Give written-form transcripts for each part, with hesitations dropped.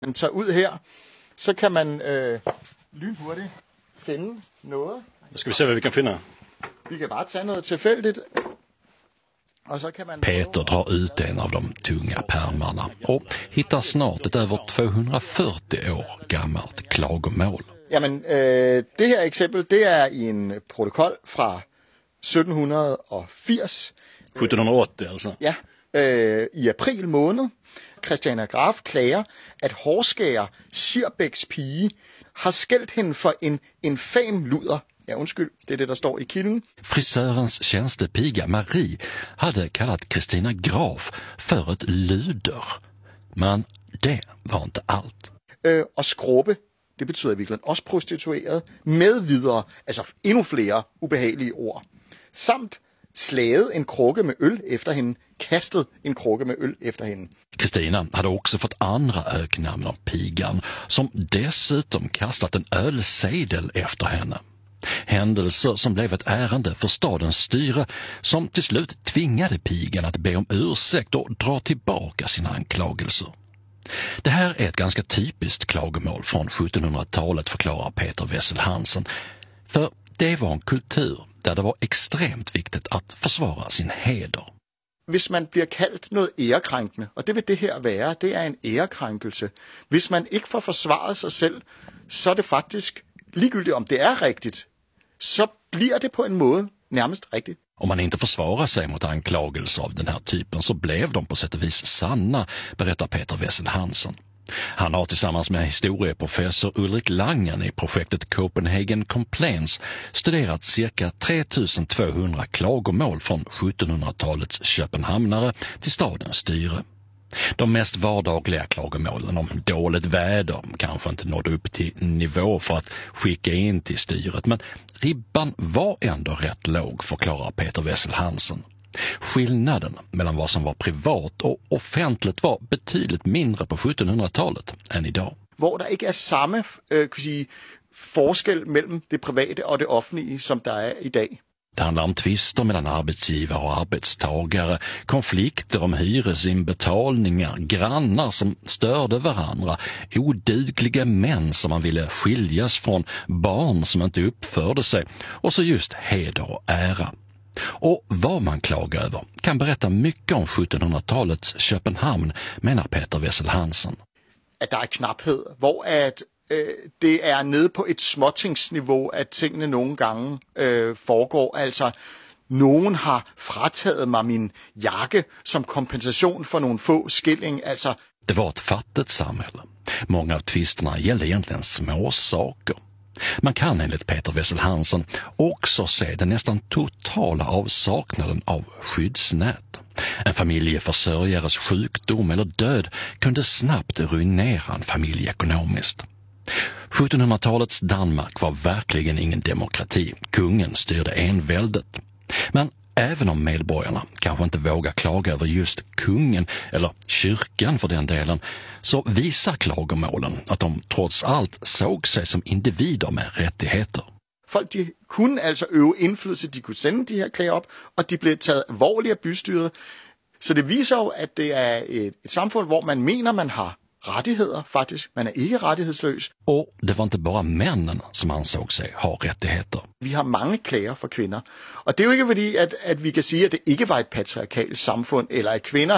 Man tager ud her, så kan man lynhurtigt finde noget. Då ska vi se vad vi kan finna. Vi kan bara ta noget tilfældigt. Och så kan man Peter drar ut en av de tunga pärmarna och hittar snart ett över 240 år gammalt klagomål. Jamen, det her eksempel, det er i en protokol fra 1780. 1780 altså. Ja, i april måned. Christiana Graf klager, at hårskærer Sirbæks pige har skældt hende for en infam luder. Ja, undskyld, det er det, der står i kilden. Frisörens tjänstepiga Marie hade kallat Christina Graf för ett luder. Men det var inte allt. Og skrubbe, det betyder i virkeligheden også prostitueret, med videre, altså endnu flere ubehagelige ord. Samt slaget en krukke med øl efter hende, kastet en krukke med øl efter hende. Kristina hade också fått andra öknamn av pigan, som dessutom kastat en ölsedel efter henne. Händelser som blev ett ärende för stadens styre, som till slut tvingade pigan att be om ursäkt och dra tillbaka sina anklagelser. Det här är ett ganska typiskt klagomål från 1700-talet, förklarar Peter Wessel Hansen. För det var en kultur där det var extremt viktigt att försvara sin heder. Hvis man bliver kaldt noget ærekrænkende, og det vil det her være, det er en ærekrænkelse. Hvis man ikke får forsvaret sig selv, så er det faktisk ligegyldigt, om det er rigtigt. Så bliver det på en måde nærmest rigtigt. Om man inte försvarar sig mot anklagelser av den här typen så blev de på sätt och vis sanna, berättar Peter Wessel Hansen. Han har tillsammans med historieprofessor Ulrik Langen i projektet Copenhagen Complaints studerat cirka 3200 klagomål från 1700-talets köpenhamnare till stadens styre. De mest vardagliga klagomålen om dåligt väder kanske inte nådde upp till nivå för att skicka in till styret, men ribban var ändå rätt låg, förklarar Peter Wessel Hansen. Skillnaden mellan vad som var privat och offentligt var betydligt mindre på 1700-talet än idag. Hvor der ikke er samme forskel mellem det private og det offentlige, som der er i dag. Det handlar om tvister mellan arbetsgivare och arbetstagare, konflikter om hyresinbetalningar, grannar som störde varandra, odugliga män som man ville skiljas från, barn som inte uppförde sig och så just heder och ära. Och vad man klagar över kan berätta mycket om 1700-talets Köpenhamn, menar Peter Wessel Hansen. At der er knaphed, hvor at det er nede på et småtingsniveau, at tingene nogle gange foregår. Altså, nogen har frataget mig min jakke som kompensation for nogle få skilling. Altså, det var ett fattigt samhälle. Många av tvisterna gällde egentligen små saker. Man kan enligt Peter Wessel Hansen också se den nästan totala avsaknaden av skyddsnät. En familjeförsörjares sjukdom eller död kunde snabbt ruinera en familj ekonomiskt. 1700-talets Danmark var verkligen ingen demokrati. Kungen styrde enväldet. Men även om medborgarna kanske inte vågar klaga över just kungen eller kyrkan för den delen, så visar klagomålen att de trots allt såg sig som individer med rättigheter. Folk de kunne altså øve indflydelse, de kunne sende de her klager op, og de blev taget alvorligt af bystyret. Så det viser jo, at det er et samfund, hvor man mener, man har rettigheder faktisk. Man er ikke rettighedsløs. Och det var inte bara männen som ansåg sig ha rättigheter. Vi har mange klager for kvinder. Og det er jo ikke fordi, at vi kan sige, at det ikke var et patriarkalt samfund, eller at kvinder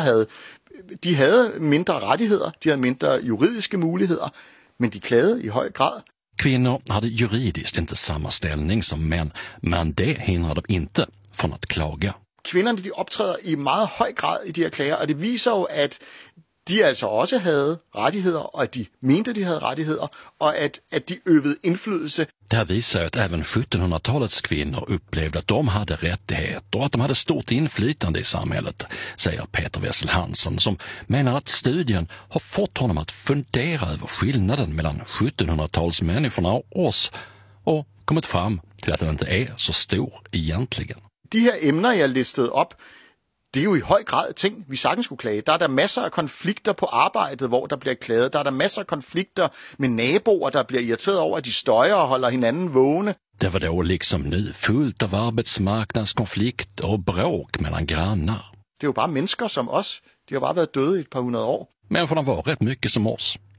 havde mindre rettigheder, de havde mindre juridiske muligheder, men de klagede i høj grad. Kvinnor hade juridiskt inte samma ställning som män, men det hindrade dem inte från att klaga. Kvinderne de optræder i meget høj grad i de her klager, og det viser jo, at de altså også havde rettigheder, og at de mente, de havde rettigheder, og at de øvede indflydelse. Det här visar att även 1700-talets kvinnor upplevde att de hade rättigheter och att de hade stort inflytande i samhället, säger Peter Wessel Hansen, som menar att studien har fått honom att fundera över skillnaden mellan 1700-talsmänniskorna och oss och kommit fram till att den inte är så stor egentligen. De her emner, jeg listede op, det er jo i høj grad ting, vi sagtens skulle klage. Der er der masser af konflikter på arbejdet, hvor der bliver klaget. Der er der masser af konflikter med naboer, der bliver irriteret over, at de støjer og holder hinanden vågne. Det var då liksom nu fullt av arbetsmarknadskonflikter och bråk mellan grannar. Det er jo bare mennesker som os. De har bare været døde i et par hundrede år. Människorna var rätt mycket som oss.